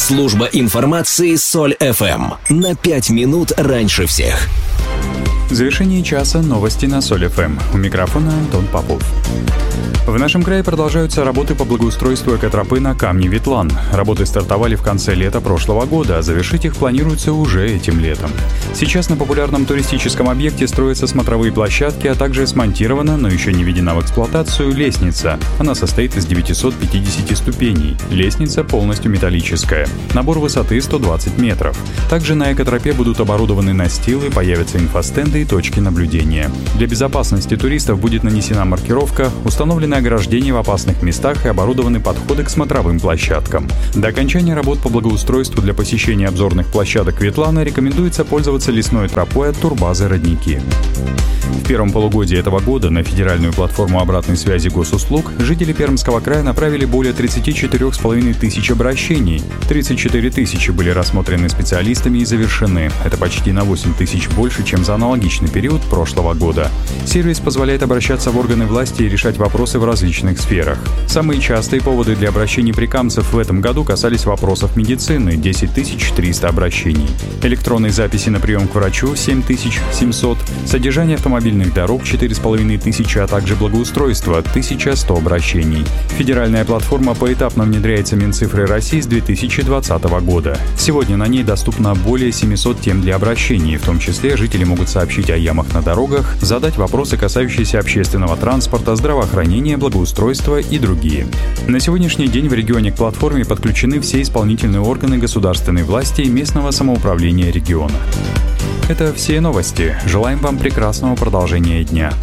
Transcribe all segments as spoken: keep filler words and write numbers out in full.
Служба информации Соль эф эм. На пять минут раньше всех. В завершении часа новости на Соль эф эм. У микрофона Антон Попов. В нашем крае продолжаются работы по благоустройству экотропы на камне Ветлан. Работы стартовали в конце лета прошлого года, а завершить их планируется уже этим летом. Сейчас на популярном туристическом объекте строятся смотровые площадки, а также смонтирована, но еще не введена в эксплуатацию, лестница. Она состоит из девятисот пятидесяти ступеней. Лестница полностью металлическая. Набор высоты сто двадцать метров. Также на экотропе будут оборудованы настилы, появятся инфостенды и точки наблюдения. Для безопасности туристов будет нанесена маркировка, установлены ограждения в опасных местах и оборудованы подходы к смотровым площадкам. До окончания работ по благоустройству для посещения обзорных площадок Ветлана рекомендуется пользоваться лесной тропой от турбазы «Родники». В первом полугодии этого года на федеральную платформу обратной связи госуслуг жители Пермского края направили более тридцать четыре с половиной тысяч обращений. тридцать четыре тысячи были рассмотрены специалистами и завершены. Это почти на восемь тысяч больше, чем за аналогичный период прошлого года. Сервис позволяет обращаться в органы власти и решать вопросы в различных сферах. Самые частые поводы для обращений прикамцев в этом году касались вопросов медицины – десять тысяч триста обращений. Электронной записи на прием к врачу – семь тысяч семьсот. Содержание автомобильных дорог – четыре с половиной тысячи, а также благоустройство – тысяча сто обращений. Федеральная платформа поэтапно внедряется Минцифрой России с две тысячи двадцатого года. Сегодня на ней доступно более семисот тем для обращений, в том числе жители могут сообщить о ямах на дорогах, задать вопросы, касающиеся общественного транспорта, здравоохранения, благоустройства и другие. На сегодняшний день в регионе к платформе подключены все исполнительные органы государственной власти и местного самоуправления региона. Это все новости. Желаем вам прекрасного продолжения дня.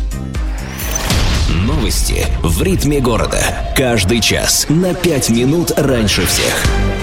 Новости в ритме города. Каждый час на пять минут раньше всех.